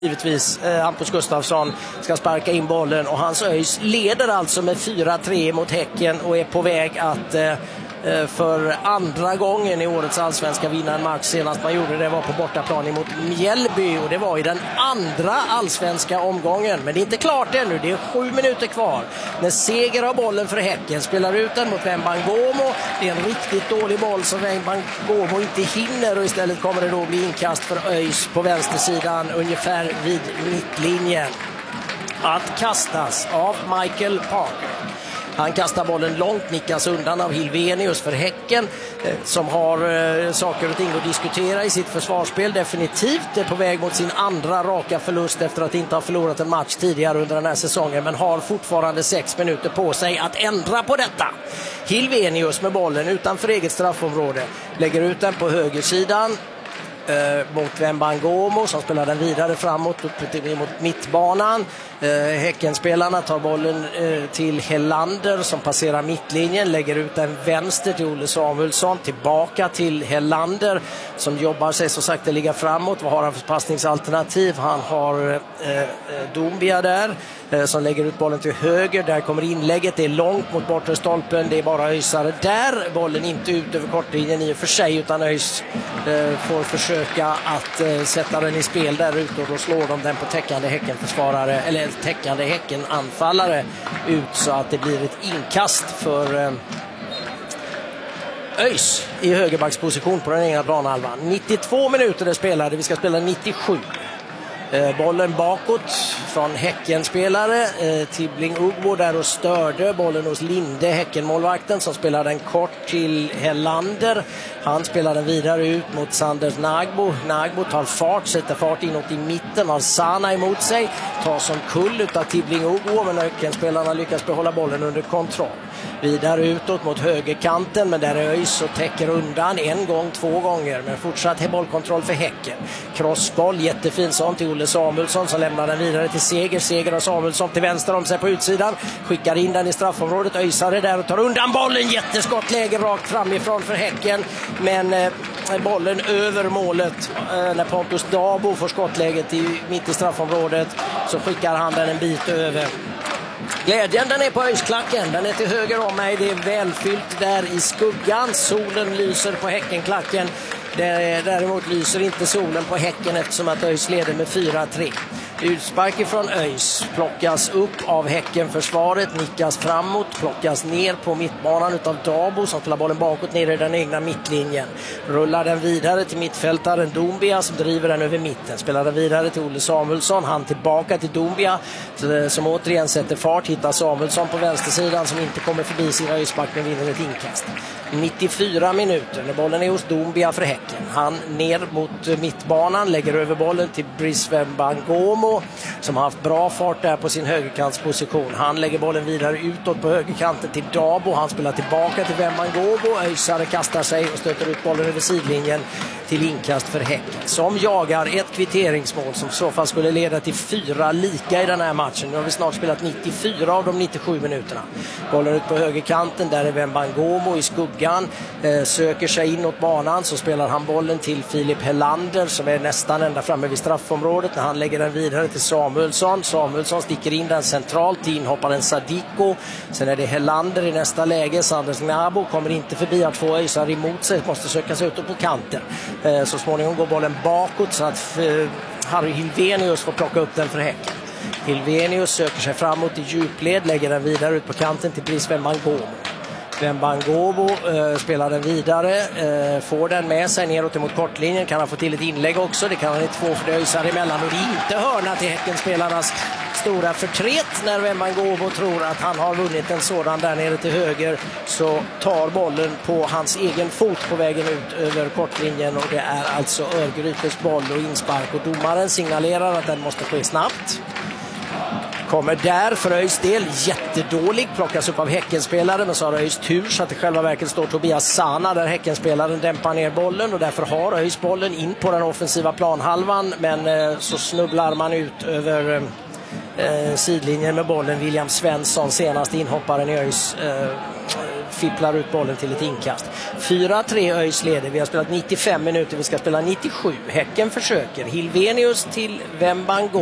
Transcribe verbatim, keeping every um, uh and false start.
Givetvis eh, Hampus Gustafsson ska sparka in bollen och hans ÖIS leder alltså med fyra tre mot Häcken och är på väg att eh, för andra gången i årets allsvenska vinna en match. Senast man gjorde det var på bortaplan emot Mjällby och det var i den andra allsvenska omgången. Men det är inte klart ännu, det är sju minuter kvar. När Seger har bollen för Häcken, spelar ut den mot Wembangomo. Det är en riktigt dålig boll som Wembangomo inte hinner och istället kommer det då bli inkast för ÖIS på vänstersidan ungefär vid mittlinjen. Att kastas av Michael Parker. Han kastar bollen långt, nickas undan av Hilvenius för Häcken eh, som har eh, saker och ting att diskutera i sitt försvarsspel. Definitivt är på väg mot sin andra raka förlust efter att inte ha förlorat en match tidigare under den här säsongen, men har fortfarande sex minuter på sig att ändra på detta. Hilvenius med bollen utanför eget straffområde lägger ut den på högersidan eh, mot Wembangomo som spelar den vidare framåt upp till, mot mittbanan. Eh, Häckenspelarna tar bollen eh, till Hellander som passerar mittlinjen, lägger ut den vänster till Olle Samuelsson, tillbaka till Hellander som jobbar sig så sakta ligga framåt. Vad har han för passningsalternativ? Han har eh, Doumbia där eh, som lägger ut bollen till höger. Där kommer inlägget, det är långt mot bortre stolpen, det är bara ÖISare där. Bollen inte ut över kortlinjen i och för sig, utan ÖIS eh, får försöka att eh, sätta den i spel där ute och då slår de den på täckande Häckenförsvarare eller täckande Häckenanfallare ut så att det blir ett inkast för eh, ÖIS i högerbacksposition på den egna planhalvan. nittiotvå minuter det spelade, vi ska spela nittiosju. Eh, bollen bakåt från Häckenspelare eh, Tibbling Ugbo där och störde bollen hos Linde, Häckenmålvakten som spelar den kort till Hellander. Han spelar den vidare ut mot Sanders Nagbo. Nagbo tar fart, sätter fart inåt i mitten, har Sana emot sig, tar som kull utav Tibbling Ugbo, men Häckenspelarna lyckas behålla bollen under kontroll. Vidare utåt mot högerkanten, men där är ÖIS och täcker undan en gång, två gånger, men fortsatt bollkontroll för Häcken. Crossboll, jättefin sån till Olle Samuelsson som lämnar den vidare till Seger. Seger och Samuelsson till vänster om sig på utsidan, skickar in den i straffområdet. ÖISare där och tar undan bollen, jätteskottläge rakt framifrån för Häcken, men eh, bollen över målet. Eh, när Pontus Dabo får skottläget i, mitt i straffområdet så skickar han den en bit över. Glädjen den är på ÖIS-klacken, den är till höger om mig, det är välfyllt där i skuggan, solen lyser på Häckenklacken. Däremot lyser inte solen på Häcken eftersom att ÖIS leder med fyra tre. Utspark ifrån ÖIS plockas upp av Häckenförsvaret, nickas framåt, plockas ner på mittbanan utav Dabo som spelar bollen bakåt ner i den egna mittlinjen. Rullar den vidare till mittfältaren Doumbia som driver den över mitten. Spelar den vidare till Olle Samuelsson, han tillbaka till Doumbia som återigen sätter fart, hittar Samuelsson på vänstersidan som inte kommer förbi sin ÖIS-back men vinner ett inkast. nittiofyra minuter när bollen är hos Doumbia för Häcken. Han ner mot mittbanan, lägger över bollen till Brice Wembangomo som har haft bra fart där på sin högerkantsposition. Han lägger bollen vidare utåt på högerkanten till Dabo. Han spelar tillbaka till Wembangomo. ÖISare kastar sig och stöter ut bollen över sidlinjen till inkast för Häcken som jagar ett kvitteringsmål som så fall skulle leda till fyra lika i den här matchen. Nu har vi snart spelat nittiofyra av de nittiosju minuterna. Bollen ut på högerkanten, där är Wembangomo i skuggan, eh, söker sig inåt banan, så spelar han bollen till Filip Hellander som är nästan ända framme vid straffområdet när han lägger den vidare till Samuelsson. Samuelsson sticker in den centralt till inhopparen Sadiko. Sen är det Hellander i nästa läge. Sanders Nabo kommer inte förbi att få ÖISar emot sig, måste söka sig ut på kanten. Eh, så småningom går bollen bakåt så att eh, Harry Hilvenius får plocka upp den för Häcken. Hilvenius söker sig framåt i djupled, lägger den vidare ut på kanten till Brice Wembangomo. Wembangomo eh, spelar den vidare, eh, får den med sig neråt mot kortlinjen, kan han få till ett inlägg också, det kan han inte få för det öjsar emellan och det är inte hörna till Häckenspelarnas stora förtret. När Wembangomo tror att han har vunnit en sådan där nere till höger så tar bollen på hans egen fot på vägen ut över kortlinjen och det är alltså Örgrytes boll och inspark och domaren signalerar att den måste ske snabbt. Kommer där för ÖIS del jättedålig, plockas upp av Häckenspelare, men så har ÖIS tur så att i själva verket står Tobias Sana där Häckenspelaren dämpar ner bollen och därför har ÖIS bollen in på den offensiva planhalvan, men eh, så snubblar man ut över eh, sidlinjen med bollen. William Svensson, senast inhopparen i ÖIS, eh, fipplar ut bollen till ett inkast. fyra tre ÖIS leder. Vi har spelat nittiofem minuter, vi ska spela nittiosju. Häcken försöker. Hilvenius till Wembango.